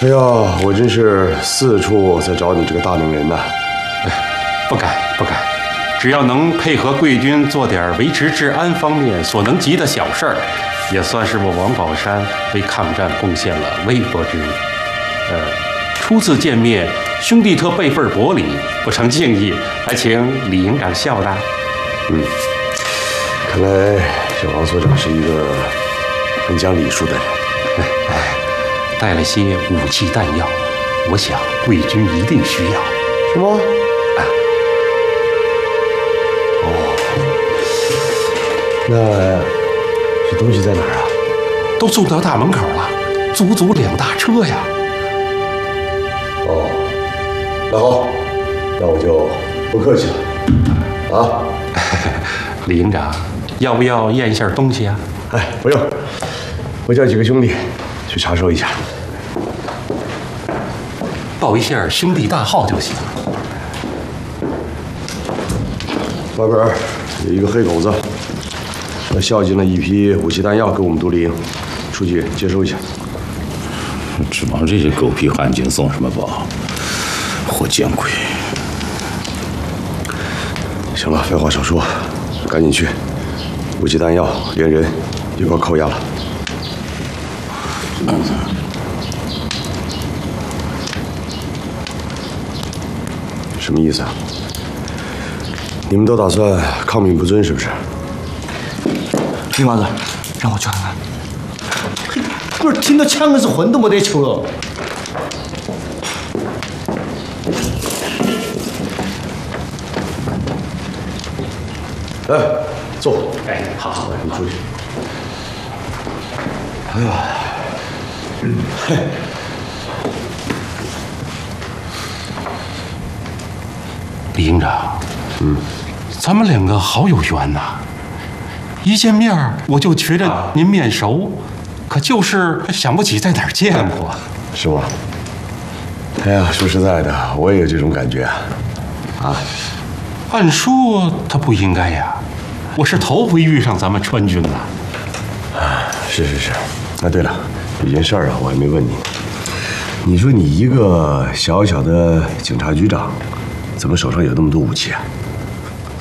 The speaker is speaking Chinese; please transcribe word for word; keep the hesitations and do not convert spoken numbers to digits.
哎呀，我真是四处在找你这个大能人呐！ 不敢不敢，只要能配合贵军做点维持治安方面所能及的小事儿，也算是我王宝山为抗战贡献了微薄之力。呃，初次见面，兄弟特备份薄礼，不成敬意，还请李营长笑纳。 嗯，看来这王所长是一个很讲礼数的人。 哎，带了些武器弹药，我想贵军一定需要。 是吗？ 哎， 哦，那这东西在哪儿啊？ 都送到大门口了，足足两大车呀。 哦，那好，那我就不客气了。啊， 李营长，要不要验一下东西啊？ 哎，不用，我叫几个兄弟去查收一下， 报一下兄弟大号就行。 外边有一个黑狗子，他孝敬了一批武器弹药给我们独立营，出去接收一下。 指望这些狗屁汉奸送什么宝？活见鬼！ 行了，废话少说，赶紧去，武器弹药连人一块扣押了。什么意思啊？你们都打算抗命不遵是不是？ 林娃子，让我去看看。嘿，不是听到枪是魂都没得抽了。 哎，坐。 哎，好好， 你出去。哎呀，嗯，嘿。 李营长，嗯，咱们两个好有缘呐！一见面我就觉着您面熟，可就是想不起在哪儿见过。 是吗？哎呀，说实在的，我也有这种感觉啊。啊， 按说他不应该呀，我是头回遇上咱们川军呐。 啊，是是是。啊，对了，有件事儿啊，我还没问你。你说你一个小小的警察局长，怎么手上有那么多武器啊？